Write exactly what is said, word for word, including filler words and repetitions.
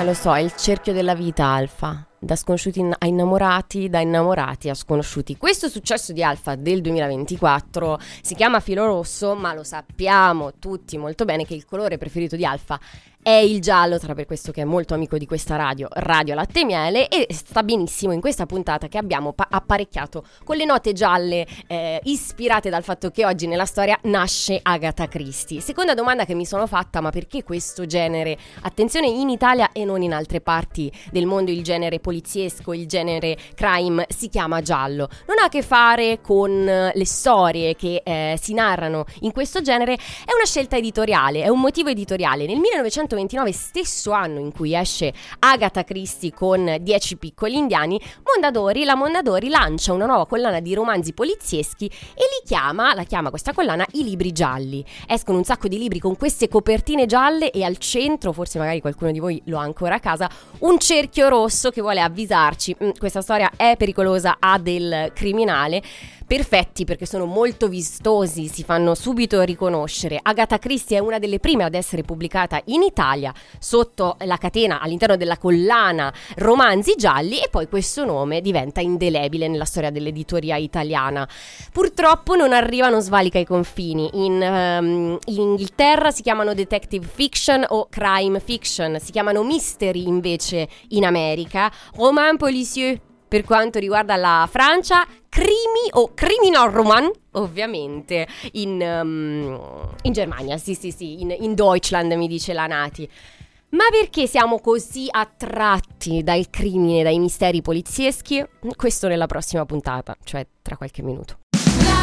lo so, è il cerchio della vita, Alfa. Da sconosciuti a innamorati, da innamorati a sconosciuti. Questo successo di Alfa del duemilaventiquattro si chiama Filo Rosso, ma lo sappiamo tutti molto bene che il colore preferito di Alfa è il giallo, tra per questo che è molto amico di questa radio, Radio Latte e Miele, e sta benissimo in questa puntata che abbiamo pa- apparecchiato con le note gialle eh, ispirate dal fatto che oggi nella storia nasce Agatha Christie. Seconda domanda che mi sono fatta: ma perché questo genere? Attenzione, in Italia e non in altre parti del mondo il genere poliziesco, il genere crime si chiama giallo. Non ha a che fare con le storie che eh, si narrano in questo genere, è una scelta editoriale, è un motivo editoriale. Nel millenovecentoventinove, stesso anno in cui esce Agatha Christie con Dieci piccoli indiani, Mondadori, la Mondadori lancia una nuova collana di romanzi polizieschi e li chiama, la chiama questa collana I libri gialli. Escono un sacco di libri con queste copertine gialle e al centro, forse magari qualcuno di voi lo ha ancora a casa, un cerchio rosso che vuole avvisarci: questa storia è pericolosa, ha del criminale. Perfetti, perché sono molto vistosi, si fanno subito riconoscere. Agatha Christie è una delle prime ad essere pubblicata in Italia sotto la catena, all'interno della collana Romanzi gialli, e poi questo nome diventa indelebile nella storia dell'editoria italiana. Purtroppo non arriva, non svalica i confini. In, um, in Inghilterra si chiamano detective fiction o crime fiction, si chiamano mystery invece in America, roman policieux per quanto riguarda la Francia, crimi o criminal roman ovviamente in, um, in Germania, sì sì sì, in, in Deutschland, mi dice la Nati. Ma perché siamo così attratti dal crimine, dai misteri polizieschi? Questo nella prossima puntata, cioè tra qualche minuto.